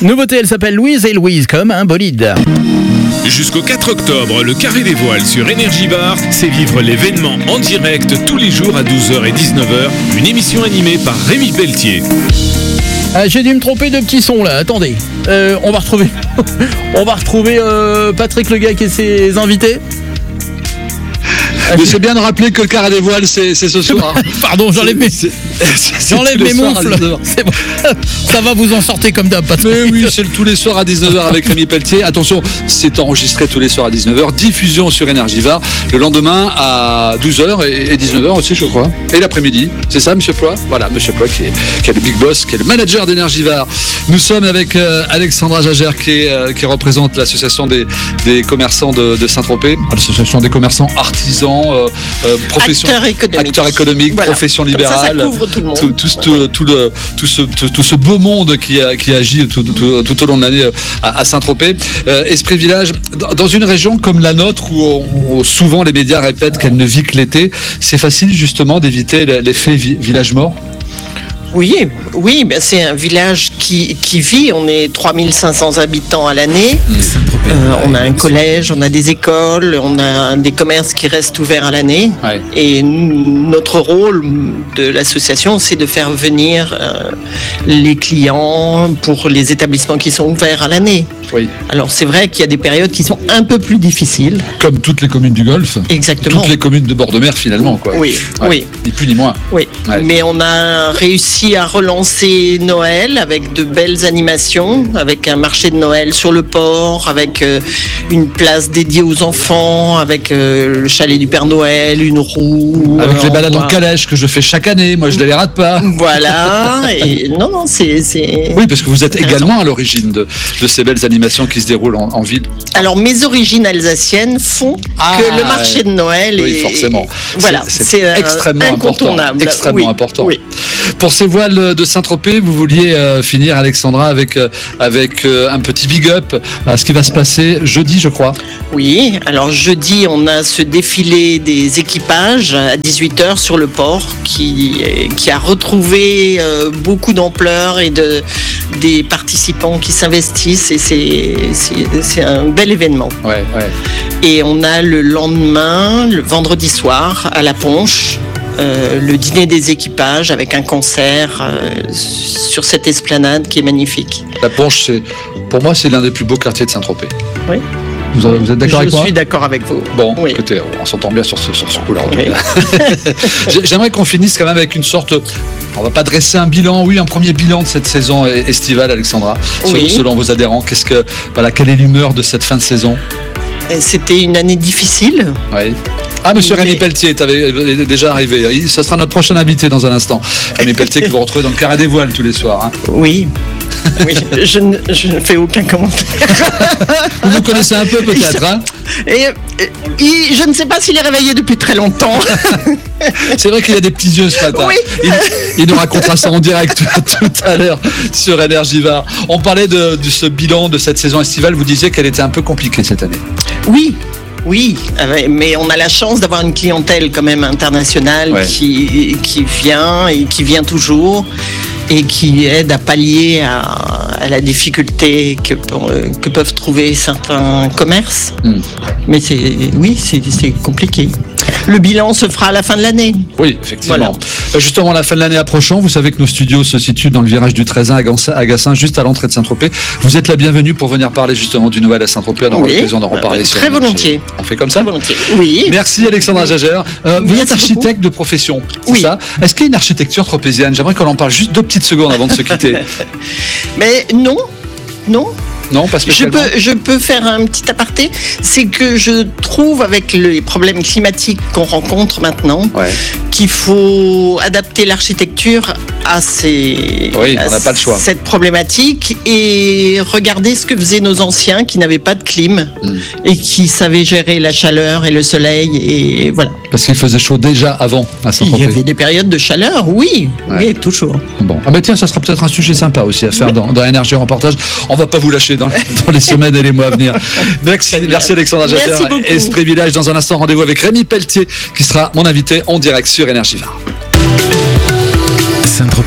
Nouveauté, elle s'appelle Louise et Louise comme un bolide. Jusqu'au 4 octobre, le Carré des Voiles sur Énergie Bar, c'est vivre l'événement en direct tous les jours à 12h et 19h. Une émission animée par Rémi Pelletier. Ah, j'ai dû me tromper de petits sons là, attendez. On va retrouver Patrick Legac et ses invités. Mais c'est bien de rappeler que le Carré des Voiles, c'est ce soir. Pardon, j'enlève mes moufles. C'est bon. Ça va, vous en sortez comme d'hab, Patrick. Mais oui, c'est tous les soirs à 19h avec Rémi Pelletier. Attention, c'est enregistré tous les soirs à 19h. Diffusion sur Énergie Var le lendemain à 12h et 19h aussi, je crois. Et l'après-midi. C'est ça, Monsieur Ploy ? Voilà, Monsieur Ploy qui est le big boss, qui est le manager d'Énergie Var. Nous sommes avec Alexandra Jagère qui représente l'association des commerçants de Saint-Tropez. L'association des commerçants artisans, profession, acteurs économiques, voilà. Profession libérale. Ça couvre tout le monde. Tout ce beau monde qui agit tout au long de l'année à Saint-Tropez. Esprit Village, dans une région comme la nôtre où souvent les médias répètent qu'elle ne vit que l'été, c'est facile justement d'éviter l'effet village mort. Oui, ben c'est un village qui vit. On est 3500 habitants à l'année. On a un collège, on a des écoles, on a des commerces qui restent ouverts à l'année. Ouais. Et notre rôle de l'association, c'est de faire venir les clients pour les établissements qui sont ouverts à l'année. Oui. Alors c'est vrai qu'il y a des périodes qui sont un peu plus difficiles. Comme toutes les communes du Golfe. Exactement. Toutes les communes de bord de mer finalement, quoi. Oui, ouais. Oui. Ni plus ni moins. Oui. Ouais. Mais on a réussi à relancer Noël avec de belles animations, avec un marché de Noël sur le port, avec une place dédiée aux enfants, avec le chalet du Père Noël, une roue. Avec les balades en calèche que je fais chaque année, moi je ne les rate pas. Voilà, et non, c'est... Oui, parce que vous êtes également à l'origine de ces belles animations qui se déroulent en ville. Alors mes origines alsaciennes font que le marché de Noël oui, forcément. Voilà, c'est extrêmement incontournable. Extrêmement important. Oui. Pour ces voiles de Saint-Tropez, vous vouliez finir, Alexandra, avec un petit big up à ce qui va se passer jeudi, je crois. Oui, alors jeudi, on a ce défilé des équipages à 18h sur le port qui a retrouvé beaucoup d'ampleur et des participants qui s'investissent et c'est un bel événement. Ouais. Et on a le lendemain, le vendredi soir, à la Ponche, le dîner des équipages avec un concert sur cette esplanade qui est magnifique. La Ponche, pour moi, c'est l'un des plus beaux quartiers de Saint-Tropez. Oui. Vous êtes d'accord avec moi ? Je suis d'accord avec vous. Bon, oui. Écoutez, on s'entend bien sur ce coup-là. Oui. J'aimerais qu'on finisse quand même avec une sorte... On va pas dresser un bilan, un premier bilan de cette saison estivale, Alexandra, selon vos adhérents. Quelle est l'humeur de cette fin de saison ? C'était une année difficile. Oui. Ah, Monsieur Rémi Pelletier est déjà arrivé. Ça sera notre prochain invité dans un instant. Rémi Pelletier que vous retrouvez dans le Carré des Voiles tous les soirs. Hein. Oui. Oui, je ne fais aucun commentaire. Vous nous connaissez un peu peut-être, hein ? Je ne sais pas s'il est réveillé depuis très longtemps. C'est vrai qu'il y a des petits yeux ce matin. Oui. Il nous racontera ça en direct tout à l'heure sur Énergie Var. On parlait de ce bilan de cette saison estivale. Vous disiez qu'elle était un peu compliquée cette année. Oui, mais on a la chance d'avoir une clientèle quand même internationale qui vient et qui vient toujours et qui aide à pallier à la difficulté que peuvent trouver certains commerces. Mais c'est compliqué. Le bilan se fera à la fin de l'année. Oui, effectivement. Voilà. Justement, la fin de l'année approchant, vous savez que nos studios se situent dans le virage du Trézin à Gassin, juste à l'entrée de Saint-Tropez. Vous êtes la bienvenue pour venir parler justement du Noël à Saint-Tropez. On aura l'occasion d'en reparler. Très volontiers. On fait comme ça ? Très volontiers. Oui. Merci Alexandra Jagère. Vous êtes architecte de profession, c'est ça ? Est-ce qu'il y a une architecture tropézienne ? J'aimerais qu'on en parle juste 2 petites secondes avant de se quitter. Mais non. Non, parce que je peux faire un petit aparté. C'est que je trouve avec les problèmes climatiques qu'on rencontre maintenant, qu'il faut adapter l'architecture à on n'a pas le choix. Cette problématique et regarder ce que faisaient nos anciens qui n'avaient pas de clim et qui savaient gérer la chaleur et le soleil et voilà. Parce qu'il faisait chaud déjà avant à Saint-Tropez. Il y avait des périodes de chaleur, oui, toujours. Bon, tiens, ça sera peut-être un sujet sympa aussi à faire dans Énergie Reportage. On va pas vous lâcher dans les semaines et les mois à venir. Merci Alexandra Jagère. Esprit Village, dans un instant, rendez-vous avec Rémi Pelletier qui sera mon invité en direct sur Énergie Var.